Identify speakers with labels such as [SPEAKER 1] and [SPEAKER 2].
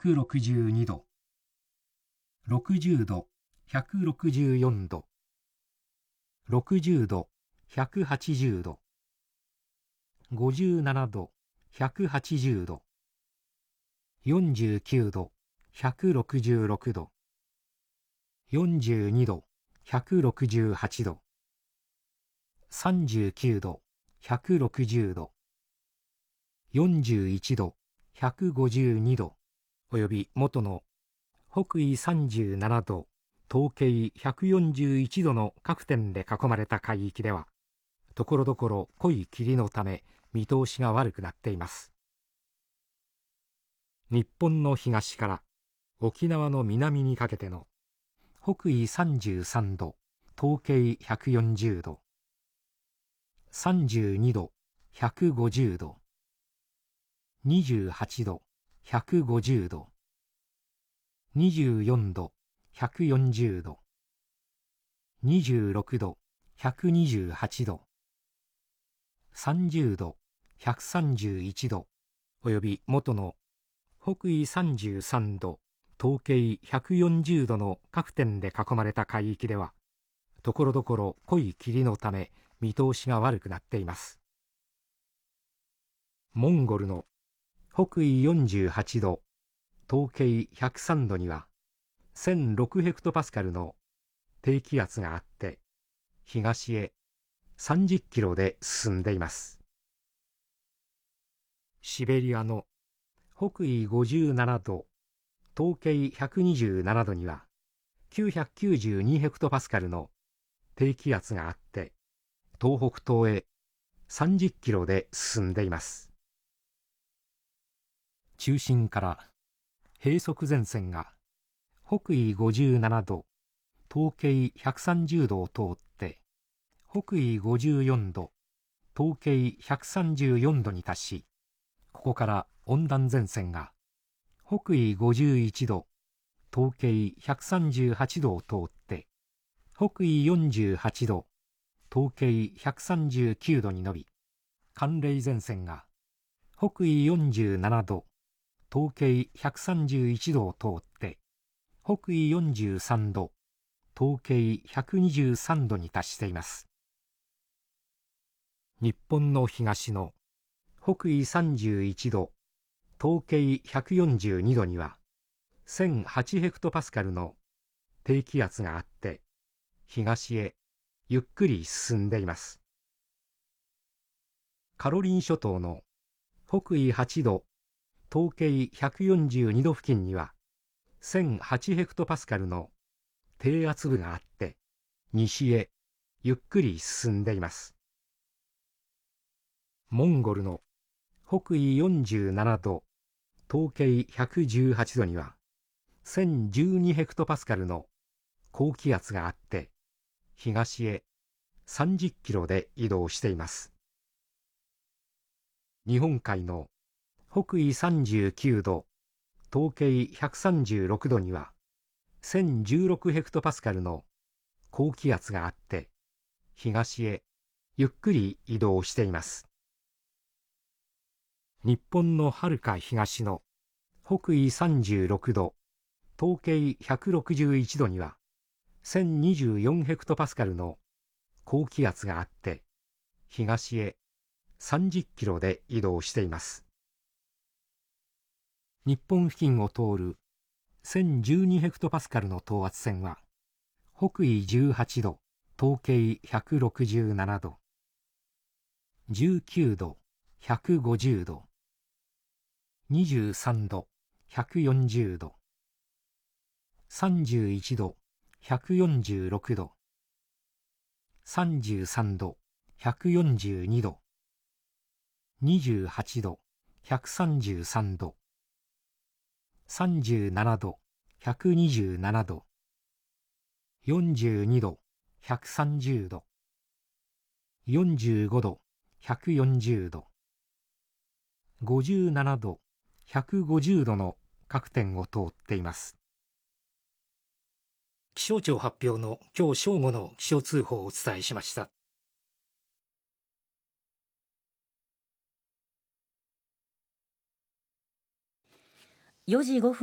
[SPEAKER 1] 162度、60度、164度、60度、180度、57度、180度、49度、166度、42度、168度、39度、160度、41度、152度、および元の北緯37度、東経141度の各点で囲まれた海域では、ところどころ濃い霧のため見通しが悪くなっています。日本の東から沖縄の南にかけての北緯33度、東経140度、32度、150度、28度、150度、24度、140度、26度、128度、30度、131度、および元の北緯33度、東経140度の各点で囲まれた海域では、ところどころ濃い霧のため見通しが悪くなっています。モンゴルの北緯48度、東経103度には、1006ヘクトパスカルの低気圧があって、東へ30キロで進んでいます。シベリアの北緯57度、東経127度には、992ヘクトパスカルの低気圧があって、東北東へ30キロで進んでいます。中心から閉塞前線が北緯57度、東経130度を通って、北緯54度、東経134度に達し、ここから温暖前線が北緯51度、東経138度を通って、北緯48度、東経139度に伸び、寒冷前線が北緯47度、東経131度を通って、北緯43度、東経123度に達しています。日本の東の北緯31度、東経142度には、1008ヘクトパスカルの低気圧があって、東へゆっくり進んでいます。カロリン諸島の北緯8度、東経142度付近には、1008ヘクトパスカルの低圧部があって、西へゆっくり進んでいます。モンゴルの北緯47度、東経118度には、1012ヘクトパスカルの高気圧があって、東へ30キロで移動しています。日本海の北緯39度、東経136度には、1016ヘクトパスカルの高気圧があって、東へゆっくり移動しています。日本のはるか東の北緯36度、東経161度には、1024ヘクトパスカルの高気圧があって、東へ30キロで移動しています。日本付近を通る1012ヘクトパスカルの等圧線は、北緯18度、東経167度、19度、150度、23度、140度、31度、146度、33度、142度、28度、133度、37度、127度、42度、130度、45度、140度、57度、150度の各点を通っています。気象庁発表の今日正午の気象通報をお伝えしました。
[SPEAKER 2] 4時5分